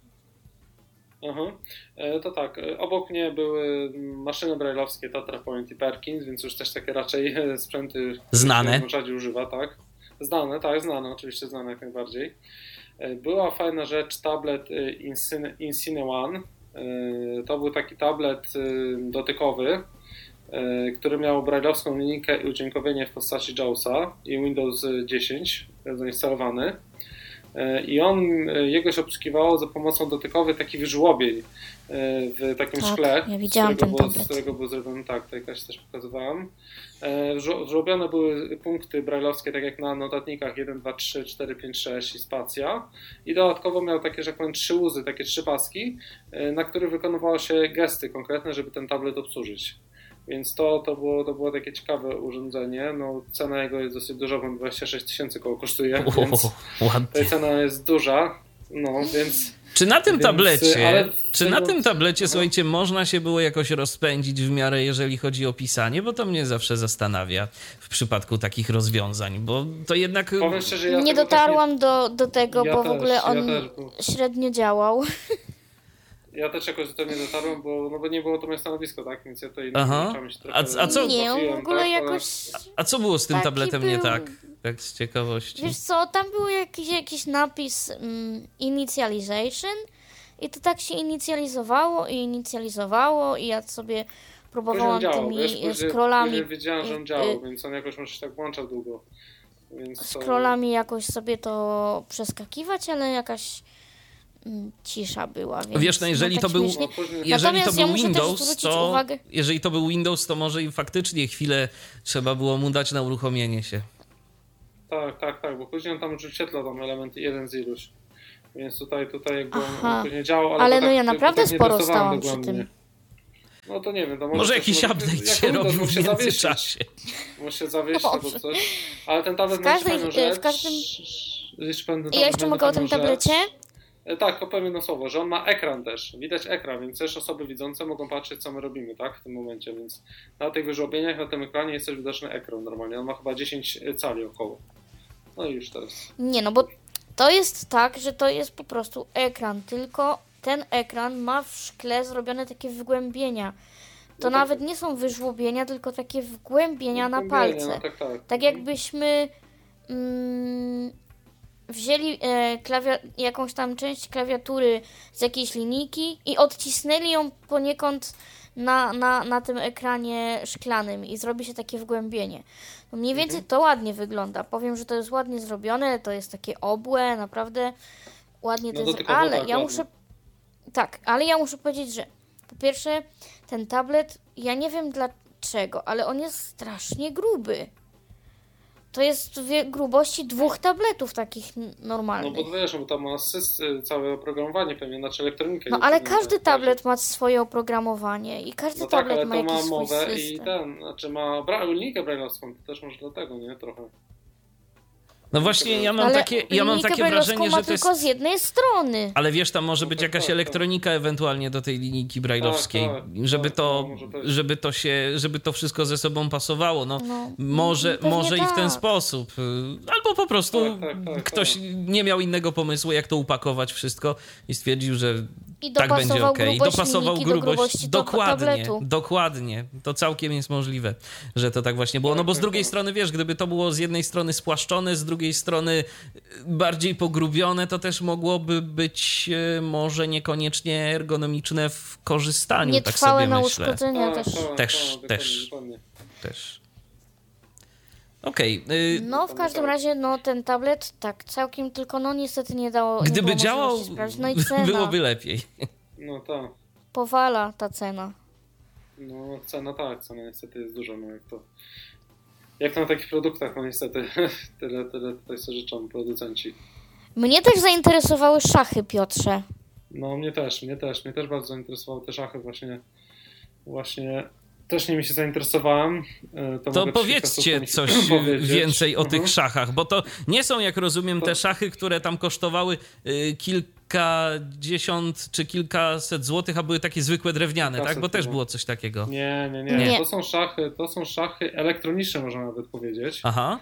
Aha. To tak, obok mnie były maszyny brajlowskie Tatra Point i Perkins, więc już też takie raczej sprzęty, znane, które się rzadziej używa, tak? Znane, tak, znane, oczywiście znane jak najbardziej. Była fajna rzecz, tablet Incine, Incine One. To był taki tablet dotykowy, który miał brajlowską linijkę i udźwiękowienie w postaci JAWSa i Windows dziesięć zainstalowany. I on, jego się obsługiwało za pomocą dotykowej taki żłobień w takim tak, szkle, ja widziałam z, którego ten było, tablet. z którego był zrobiony, tak, tutaj Kasia też pokazywałam. Żłobione były punkty brajlowskie, tak jak na notatnikach jeden, dwa, trzy, cztery, pięć, sześć i spacja. I dodatkowo miał takie, że jak powiem, trzy łuzy, takie trzy paski, na których wykonywało się gesty konkretne, żeby ten tablet obsłużyć. Więc to, to, było, to było takie ciekawe urządzenie. No, cena jego jest dosyć duża, bo dwadzieścia sześć tysięcy koło kosztuje, o, więc ta cena jest duża. No, więc, czy na tym więc, tablecie, czy tego, na tym tablecie, no. słuchajcie, można się było jakoś rozpędzić w miarę, jeżeli chodzi o pisanie? Bo to mnie zawsze zastanawia w przypadku takich rozwiązań, bo to jednak... Powiem szczerze, ja nie dotarłam taki... do, do tego, ja bo też, w ogóle on ja też, bo... średnio działał. Ja też jakoś do tego nie dotarłem, bo, no bo nie było to moje stanowisko, tak? Więc ja tutaj rzeczami się trochę... A, a co? Nie, on w ogóle tak, jakoś... A, a co było z tym tabletem był... nie tak? Tak z ciekawości. Wiesz co, tam był jakiś, jakiś napis um, Initialization I to tak się inicjalizowało i inicjalizowało i ja sobie próbowałam działał, tymi wiesz, później, scrollami... Później wiedziałem, że on działał, więc on jakoś może się tak włączał długo. Więc to... Scrollami jakoś sobie to przeskakiwać, ale jakaś mm, cisza była. Więc Wiesz, no jeżeli no, tak to był, śmiesznie. jeżeli Natomiast to był ja muszę też Windows, zwrócić to uwagę... jeżeli to był Windows, to może i faktycznie chwilę trzeba było mu dać na uruchomienie się. Tak, tak, tak, bo później on tam już wyświetla tam element jeden z iluś. Więc tutaj, tutaj jakby on, Aha. on później działał, ale, Ale to no tak, ja naprawdę tak nie sporo testowałem stałam przy dogłębnie. tym. No to nie wiem, to może, Może coś jakiś może- update jak się Windows robił w mógł się zawiesić. międzyczasie. Może się zawieść No albo dobrze. coś. Ale ten tablet W ma każdej- fajną rzecz. w każdym- Jeszcze ten I ja tablet jeszcze ma mogę o fajną tym tablecie? rzecz. E, Tak, opowiem jedno słowo, że on ma ekran też. Widać ekran, więc też osoby widzące mogą patrzeć, co my robimy, tak? W tym momencie, więc na tych wyżłobieniach, na tym ekranie jest też widoczny ekran normalnie. On ma chyba dziesięć cali około. No i już teraz. Nie, no bo to jest tak, że to jest po prostu ekran, tylko ten ekran ma w szkle zrobione takie wgłębienia. To No tak. nawet nie są wyżłobienia, tylko takie wgłębienia na Wgłębienie, palce. No, tak, tak. Tak jakbyśmy mm, wzięli e, klawia- jakąś tam część klawiatury z jakiejś linijki i odcisnęli ją poniekąd na, na, na tym ekranie szklanym i zrobi się takie wgłębienie. No mniej więcej to ładnie wygląda. Powiem, że to jest ładnie zrobione, to jest takie obłe, naprawdę ładnie to No jest. dotykowo Ale tak, ja ładnie. muszę... Tak, ale ja muszę powiedzieć, że po pierwsze ten tablet, ja nie wiem dlaczego, ale on jest strasznie gruby. To jest wie- grubości dwóch tabletów takich n- No normalnych. bo wiesz, bo tam ma asys, całe oprogramowanie pewnie, znaczy elektronikę. No jest ale pewnie, każdy tak, tablet ma swoje oprogramowanie i każdy No tak, tablet ale ma to jakiś ma swój mowę system. i ten, znaczy ma bra- linijkę brajlowską, to też może dlatego, nie? Trochę. No właśnie, ja mam Ale takie, ja mam linijkę takie brajlowską wrażenie, ma że to jest... tylko z jednej strony. Ale wiesz, tam może No być tak, jakaś tak, tak. elektronika ewentualnie do tej linijki brajlowskiej, Tak, tak, żeby tak, to, no, może być. żeby to się, żeby to wszystko ze sobą pasowało. No, No, może, pewnie może i w ten tak. sposób. Y, Albo po prostu Tak, tak, tak, ktoś tak. nie miał innego pomysłu, jak to upakować wszystko i stwierdził, że I tak będzie dopasował okej. grubość Dopasował linijki do grubość. grubości to- Dokładnie, tabletu. dokładnie. To całkiem jest możliwe, że to tak właśnie było. No bo z drugiej strony, wiesz, gdyby to było z jednej strony spłaszczone, z drugiej strony bardziej pogrubione, to też mogłoby być e, może niekoniecznie ergonomiczne w korzystaniu, tak Nietrwałe sobie na myślę. uszkodzenia Tak, też. tak, Też, tak, też. dokładnie, dokładnie. Też. Okej. y, No w każdym razie no ten tablet tak całkiem tylko no niestety nie dało. nie Gdyby było działał, możliwości sprawdzić. No i cena byłoby lepiej. No tak. powala ta cena. No cena tak, cena niestety jest duża, no jak to... Jak na takich produktach, no niestety tyle, tyle tutaj sobie życzą producenci. Mnie też zainteresowały szachy, Piotrze. No mnie też, mnie też, mnie też bardzo zainteresowały te szachy właśnie, właśnie też nimi się zainteresowałem. E, To, To mogę powiedzcie kilka słów coś powiedzieć. więcej o tych Mhm. szachach, bo to nie są, jak rozumiem, te To- szachy, które tam kosztowały y, kilkadziesiąt czy kilkaset złotych, a były takie zwykłe drewniane, tak? Kilkaset Bo też było. było coś takiego. Nie, nie, nie, Nie. To są szachy, to są szachy elektroniczne, można nawet powiedzieć. Aha.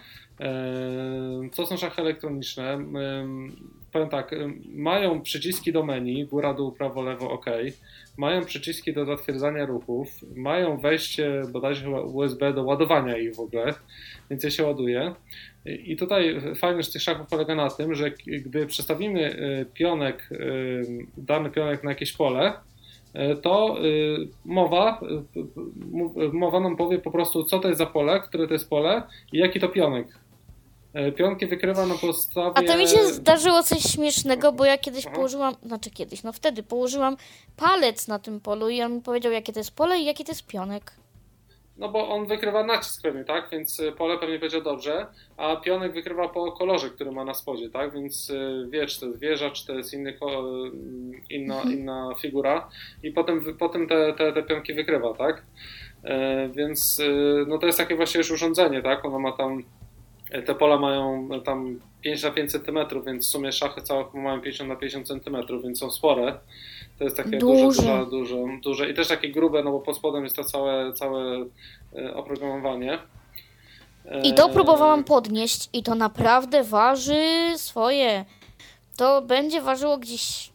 Ehm, To są szachy elektroniczne. Ehm, Powiem tak, em, mają przyciski do menu, góra, dół, prawo, lewo, OK. Mają przyciski do zatwierdzania ruchów, mają wejście bodajże chyba U S B do ładowania ich w ogóle, więc je się ładuje. I i tutaj fajność tych szachów polega na tym, że k- gdy przestawimy y, pionek, y, dany pionek na jakieś pole, y, to y, mowa, y, y, mowa nam powie po prostu, co to jest za pole, które to jest pole i jaki to pionek. Y, Pionki wykrywa na podstawie... A to mi się zdarzyło coś śmiesznego, bo ja kiedyś Aha. położyłam, znaczy kiedyś, no wtedy położyłam palec na tym polu i on mi powiedział, jakie to jest pole i jaki to jest pionek. No bo on wykrywa nacisk pewnie, tak? Więc y, pole pewnie powiedział dobrze, a pionek wykrywa po kolorze, który ma na spodzie, tak? Więc y, wie, czy to jest wieża, czy to jest inny, ko- y, inna, inna figura i potem, wy- potem te, te, te pionki wykrywa, tak? Y, Więc y, no to jest takie właśnie już urządzenie, tak? Ono ma tam, te pola mają tam pięć na pięć centymetrów, więc w sumie szachy całe mają pięćdziesiąt na pięćdziesiąt centymetrów, więc są spore. To jest takie duże, Duże. duże, duże, duże i też takie grube, no bo pod spodem jest to całe, całe e, oprogramowanie. I to E, próbowałam podnieść i to naprawdę waży swoje. To będzie ważyło gdzieś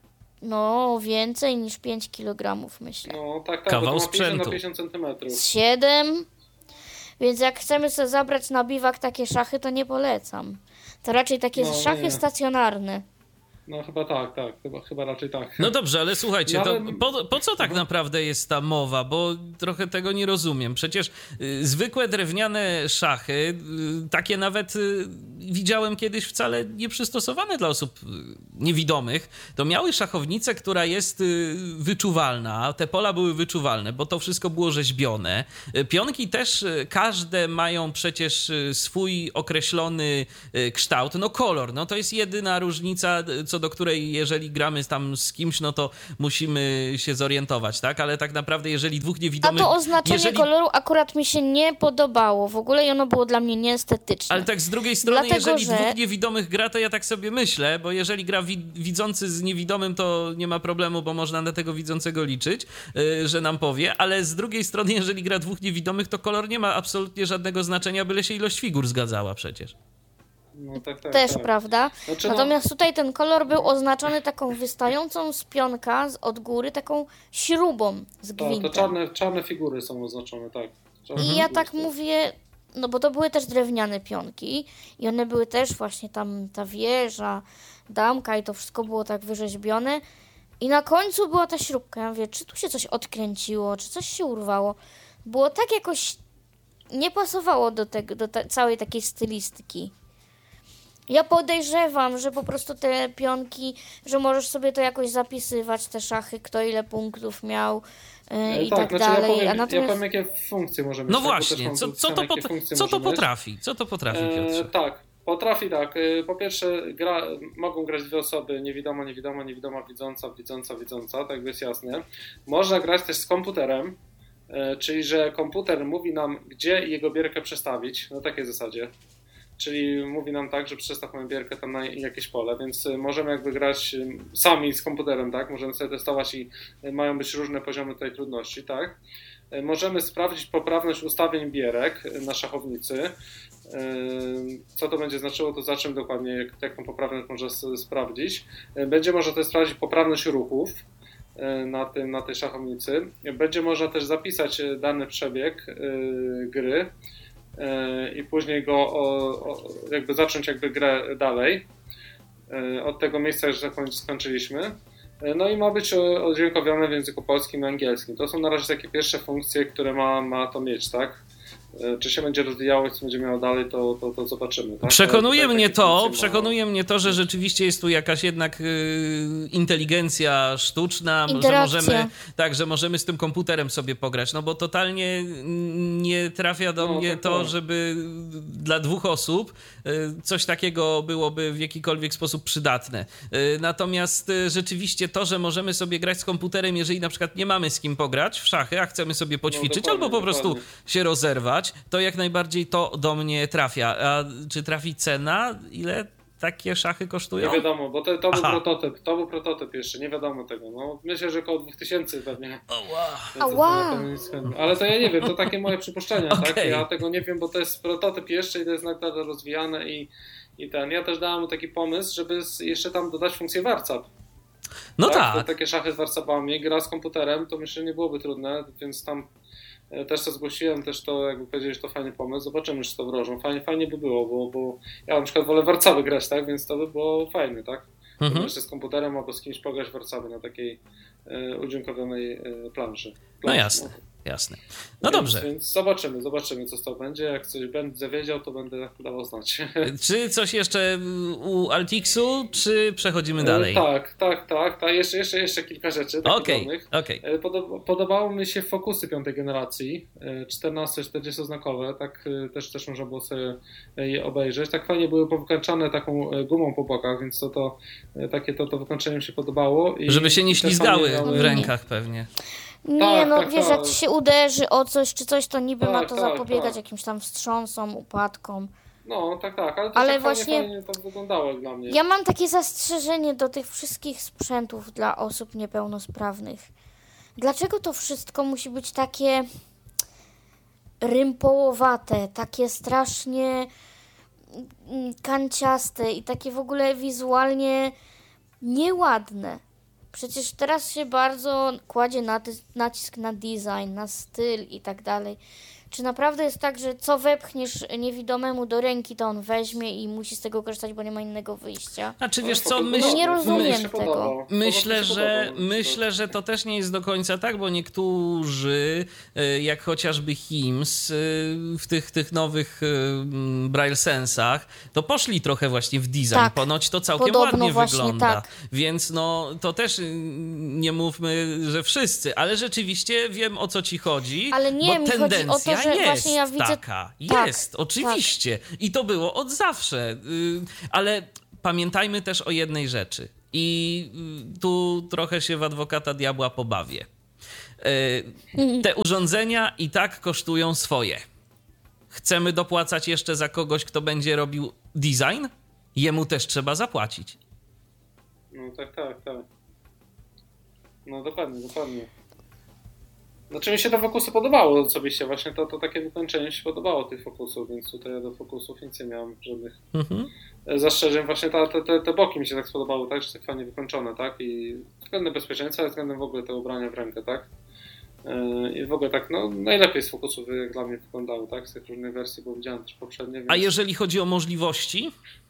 no więcej niż pięć kilogramów, myślę. No tak, tak, Kawał bo to ma pięćdziesiąt na sprzętu. pięćdziesiąt centymetrów. Z siedem. Więc jak chcemy sobie zabrać na biwak takie szachy, to nie polecam. To raczej takie No, szachy nie. stacjonarne. No chyba tak, tak, chyba, chyba raczej tak. No dobrze, ale słuchajcie, No, to ale- po, po co tak naprawdę jest ta mowa? Bo trochę tego nie rozumiem. Przecież y, zwykłe drewniane szachy, y, takie nawet y, widziałem kiedyś wcale nieprzystosowane dla osób y, niewidomych, to miały szachownicę, która jest y, wyczuwalna, te pola były wyczuwalne, bo to wszystko było rzeźbione. Y, Pionki też y, każde mają przecież y, swój określony y, kształt, no kolor, no to jest jedyna różnica, co do której jeżeli gramy tam z kimś, no to musimy się zorientować, tak? Ale tak naprawdę jeżeli dwóch A niewidomych... to oznaczenie jeżeli... koloru akurat mi się nie podobało w ogóle i ono było dla mnie nieestetyczne. Ale tak z drugiej strony, Dlatego, jeżeli że- dwóch niewidomych gra, to ja tak sobie myślę, bo jeżeli gra wi- widzący z niewidomym, to nie ma problemu, bo można na tego widzącego liczyć, yy, że nam powie, ale z drugiej strony, jeżeli gra dwóch niewidomych, to kolor nie ma absolutnie żadnego znaczenia, byle się ilość figur zgadzała przecież. No, tak, tak, Też tak. prawda. Znaczy, no- Natomiast tutaj ten kolor był oznaczony taką wystającą z pionka z od góry, taką śrubą z To, gwintem. to czarne, czarne figury są oznaczone, tak. Czarne I ja figury tak są. mówię, no bo to były też drewniane pionki i one były też właśnie tam ta wieża, damka i to wszystko było tak wyrzeźbione. I na końcu była ta śrubka. Ja mówię, czy tu się coś odkręciło, czy coś się urwało. Było tak jakoś, nie pasowało do, tego, do ta, całej takiej stylistyki. Ja podejrzewam, że po prostu te pionki, że możesz sobie to jakoś zapisywać, te szachy, kto ile punktów miał yy, E, i tak, znaczy dalej. Ja powiem, A natomiast... ja powiem, jakie funkcje możemy No mieć, tak, bo też właśnie, mam co, tu co, to, wpisane, pot- jakie funkcje co to może mieć. potrafi? Co to potrafi, E, Piotrze? tak, potrafi tak. E, Po pierwsze, gra, mogą grać dwie osoby, niewidoma, niewidoma, niewidoma, widząca, widząca, widząca, tak jest jasne. Można grać też z komputerem, e, czyli że komputer mówi nam, gdzie jego bierkę przestawić, na takiej zasadzie. Czyli mówi nam tak, że przestaw moją bierkę tam na jakieś pole, więc e, możemy jakby grać e, sami z komputerem, tak? Możemy sobie testować i e, mają być różne poziomy tej trudności, tak? E, Możemy sprawdzić poprawność ustawień bierek e, na szachownicy. Co to będzie znaczyło, to zobaczymy dokładnie, jak, jak tą poprawność można s- sprawdzić. Będzie można też sprawdzić poprawność ruchów e, na, tym, na tej szachownicy. Będzie można też zapisać e, dany przebieg e, gry e, i później go o, o, jakby zacząć jakby grę dalej. E, Od tego miejsca, że tak powiem, skończyliśmy. E, No i ma być o- odźwiękowione w języku polskim i angielskim. To są na razie takie pierwsze funkcje, które ma, ma to mieć, tak? E, Czy się będzie rozwijało i co będzie miało dalej, to, to, to zobaczymy. Tak? Przekonuje Ale tutaj mnie takie to, funkcje ma- przekonuje mnie to, że rzeczywiście jest tu jakaś jednak y, inteligencja sztuczna, że Interakcja. możemy, tak, że możemy z tym komputerem sobie pograć, no bo totalnie nie trafia do No, mnie tak, to, tak. żeby dla dwóch osób y, coś takiego byłoby w jakikolwiek sposób przydatne. Y, Natomiast y, rzeczywiście to, że możemy sobie grać z komputerem, jeżeli na przykład nie mamy z kim pograć w szachy, a chcemy sobie poćwiczyć, dokładnie, albo po prostu dokładnie. się rozerwać, to jak najbardziej to do mnie trafia. A czy trafi cena? Ile takie szachy kosztują? Nie wiadomo, bo to, to był Aha. prototyp, to był prototyp jeszcze, nie wiadomo tego. No, myślę, że około dwa tysiące pewnie. Oła. Więc Ała. to- to nic- Ale to ja nie wiem, to takie moje przypuszczenia, tak? Okej. Ja tego nie wiem, bo to jest prototyp jeszcze i to jest nadal rozwijane i, i ten. Ja też dałem mu taki pomysł, żeby z- jeszcze tam dodać funkcję warcap. No To tak. takie szachy z warcapami, gra z komputerem, to myślę, że nie byłoby trudne, więc tam e, też to zgłosiłem, też to jakby powiedzieli, że to fajny pomysł, zobaczymy, czy to wdrożą. Fajnie, fajnie by było, bo, bo ja na przykład wolę warcaby grać, tak, więc to by było fajne, tak? Mhm. Jeszcze z komputerem albo z kimś pograć warcaby na takiej e, udźwiękowionej e, planszy. No planszy jasne, jasne. No Więc- dobrze. Więc zobaczymy, zobaczymy, co z tego będzie. Jak coś będę wiedział, to będę dawał znać. Czy coś jeszcze u Altixu, czy przechodzimy dalej? E, Tak, tak, tak, tak. Jeszcze, jeszcze, jeszcze kilka rzeczy. takich Okej, drobnych. okej. E, Podoba, podobało mi się fokusy piątej generacji, e, czternasto czterdzieści znakowe, tak e, też, też można było sobie je obejrzeć. Tak fajnie były powykańczane taką e, gumą po bokach, więc to, to e, takie to, to wykończenie mi się podobało. I, Żeby się nie i te ślizgały fajnie miały- w rękach pewnie. Nie, Tak, no tak, wiesz, tak. jak ci się uderzy o coś czy coś, to niby ma Tak, to tak, zapobiegać tak. jakimś tam wstrząsom, upadkom. No, tak, tak, ale, to Ale tak właśnie- fajnie, fajnie to wyglądało jak dla mnie. Ja mam takie zastrzeżenie do tych wszystkich sprzętów dla osób niepełnosprawnych. Dlaczego to wszystko musi być takie rympołowate, takie strasznie mm, kanciaste i takie w ogóle wizualnie nieładne? Przecież teraz się bardzo kładzie naty- nacisk na design, na styl i tak dalej. Czy naprawdę jest tak, że co wepchniesz niewidomemu do ręki, to on weźmie i musi z tego korzystać, bo nie ma innego wyjścia? Znaczy, wiesz co, No, myśl, nie rozumiem myśl, tego. myślę, że, myślę, że to też nie jest do końca tak, bo niektórzy, jak chociażby Hims, w tych, tych nowych Braille Sensach, to poszli trochę właśnie w design. Tak. Ponoć to całkiem Podobno ładnie właśnie wygląda. tak. Więc no, to też nie mówmy, że wszyscy, ale rzeczywiście wiem, o co ci chodzi. Ale nie, bo mi chodzi tendencja o to, że jest właśnie ja widzę- taka. Tak, Jest, oczywiście. I to było od zawsze. Y, Ale pamiętajmy też o jednej rzeczy. I y, tu trochę się w adwokata diabła pobawię. Y, Te urządzenia i tak kosztują swoje. Chcemy dopłacać jeszcze za kogoś, kto będzie robił design? Jemu też trzeba zapłacić. No tak, tak, tak. No dokładnie, dokładnie. Znaczy mi się te fokusy podobało osobiście, właśnie to, to takie wykończenie mi się podobało tych fokusów, więc tutaj ja do fokusów nic nie miałem żadnych Mhm. zastrzeżeń. Właśnie ta, te, te, te boki mi się tak spodobały, tak, że tak fajnie wykończone, tak, i względem bezpieczeństwa, ale względem w ogóle tego ubrania w rękę, tak. I w ogóle tak, no najlepiej z fokusów jak dla mnie wyglądały, tak, z tych różnych wersji, bo widziałem też poprzednie. Więc... A jeżeli chodzi o możliwości?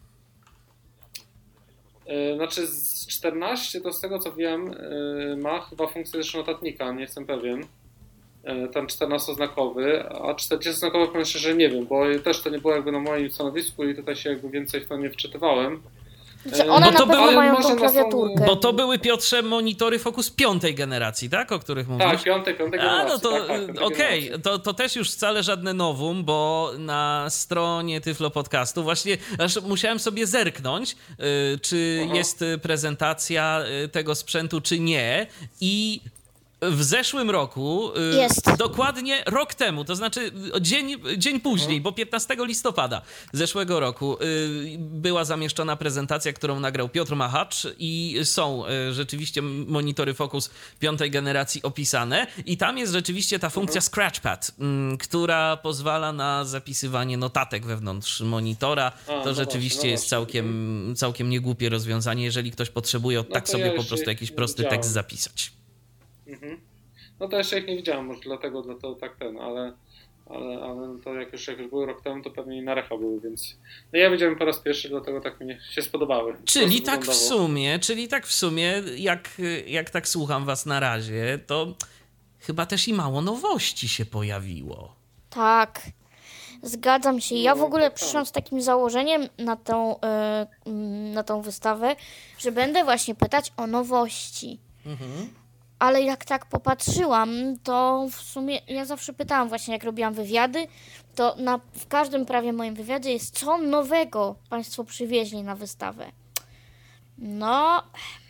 Znaczy z czternaście to z tego co wiem ma chyba funkcję też notatnika, nie jestem pewien. Ten czternastoznakowy, a czterdziestoznakowy powiem szczerze nie wiem, bo też to nie było jakby na moim stanowisku i tutaj się jakby więcej w to nie wczytywałem. Znaczy one Bo na to pewno były- mają może tą na są- klawiaturkę. Bo to były, Piotrze, monitory Focus piątej generacji, tak? O których mówisz? Tak, piątej, piątej A, generacji. no to tak, tak, piątej okej, generacji. to, to też już wcale żadne nowum, bo na stronie Tyflo Podcastu właśnie aż musiałem sobie zerknąć, y, czy Aha. jest y, prezentacja y, tego sprzętu, czy nie. I w zeszłym roku, y, Jest. dokładnie rok temu, to znaczy y, dzień, dzień później, bo piętnastego listopada zeszłego roku y, była zamieszczona prezentacja, którą nagrał Piotr Machacz i są y, rzeczywiście monitory Focus piątej generacji opisane i tam jest rzeczywiście ta funkcja Scratchpad, y, która pozwala na zapisywanie notatek wewnątrz monitora. A, To no rzeczywiście właśnie, no jest właśnie. całkiem, całkiem niegłupie rozwiązanie, jeżeli ktoś potrzebuje od No tak to sobie ja po jeszcze prostu jakiś nie prosty widziałem. tekst zapisać. Mhm. No to jeszcze ich nie widziałem, może dlatego, dlatego tak ten, ale, ale, ale to jak już, jak już były rok temu, to pewnie i na recha były, więc no ja widziałem po raz pierwszy, dlatego tak mi się spodobały. Czyli Po prostu tak w wyglądało. sumie, czyli tak w sumie, jak, jak tak słucham was na razie, to chyba też i mało nowości się pojawiło. Tak, zgadzam się. Ja w No, ogóle tak, przyszłam tak. z takim założeniem na tą, e, mm, na tą wystawę, że będę właśnie pytać o nowości. Ale jak tak popatrzyłam, to w sumie ja zawsze pytałam właśnie, jak robiłam wywiady, to na, w każdym prawie moim wywiadzie jest, co nowego Państwo przywieźli na wystawę. No,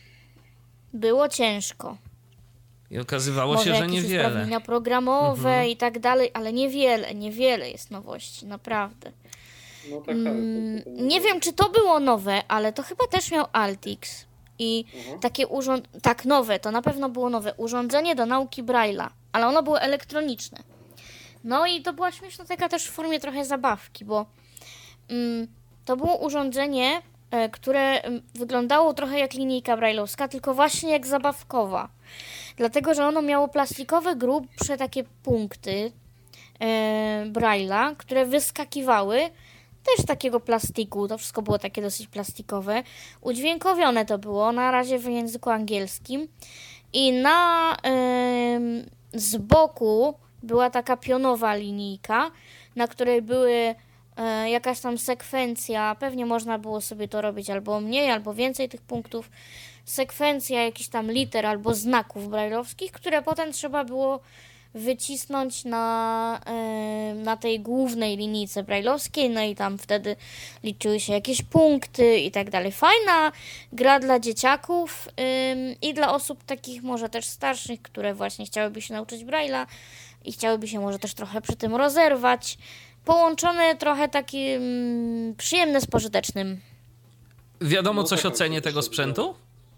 było ciężko. I okazywało Może się, że jakieś niewiele. usprawnienia programowe Mhm. i tak dalej, ale niewiele, niewiele jest nowości, naprawdę. No tak, tak. Mm, to- to- nie wiem, czy to było nowe, ale to chyba też miał Altix. I Mhm. takie urząd... Tak, nowe, to na pewno było nowe. Urządzenie do nauki Braille'a, ale ono było elektroniczne. No i to była śmieszna taka też w formie trochę zabawki, bo mm, to było urządzenie, e, które mm, wyglądało trochę jak linijka braille'owska, tylko właśnie jak zabawkowa. Dlatego, że ono miało plastikowe, grubsze takie punkty e, Braille'a, które wyskakiwały też z takiego plastiku. To wszystko było takie dosyć plastikowe. Udźwiękowione to było, na razie w języku angielskim. I na em, z boku była taka pionowa linijka, na której były e, jakaś tam sekwencja, pewnie można było sobie to robić albo mniej, albo więcej tych punktów, sekwencja jakichś tam liter albo znaków brajlowskich, które potem trzeba było wycisnąć na, e, na tej głównej linijce brajlowskiej, no i tam wtedy liczyły się jakieś punkty i tak dalej. Fajna gra dla dzieciaków ym, i dla osób takich może też starszych, które właśnie chciałyby się nauczyć Braille'a i chciałyby się może też trochę przy tym rozerwać. Połączone trochę takim mm, przyjemne z pożytecznym. Wiadomo No coś tak, o cenie tak, tego tak, sprzętu?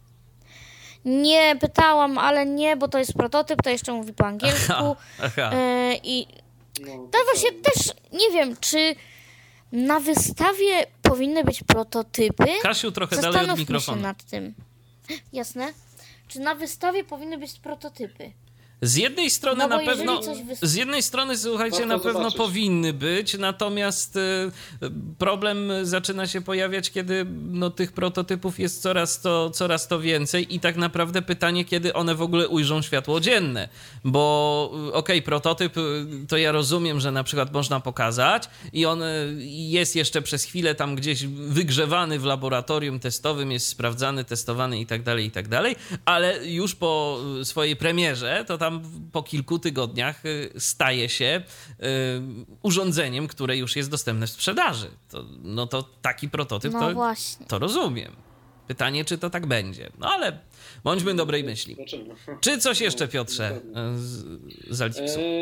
Nie, pytałam, ale nie, bo to jest prototyp, to jeszcze mówi po angielsku. Aha, aha. E, I No, to właśnie też nie wiem, czy na wystawie powinny być prototypy. Kasiu, trochę dalej od Zastanówmy się mikrofonu. nad tym. Jasne? Czy na wystawie powinny być prototypy? Z jednej strony No bo na pewno, jeżeli coś wys- z jednej strony słuchajcie, Warto na pewno zobaczyć. powinny być, natomiast y, problem zaczyna się pojawiać, kiedy no, tych prototypów jest coraz to, coraz to więcej i tak naprawdę pytanie, kiedy one w ogóle ujrzą światło dzienne, bo y, okej, okay, prototyp y, to ja rozumiem, że na przykład można pokazać i on y, jest jeszcze przez chwilę tam gdzieś wygrzewany w laboratorium testowym, jest sprawdzany, testowany i tak dalej, i tak dalej, ale już po y, swojej premierze to tam po kilku tygodniach staje się y, urządzeniem, które już jest dostępne w sprzedaży. To, no to taki prototyp No to, właśnie. to rozumiem. Pytanie, czy to tak będzie. No ale bądźmy dobrej myśli. Zobaczymy. Czy coś jeszcze, Piotrze, z, z Altiksu?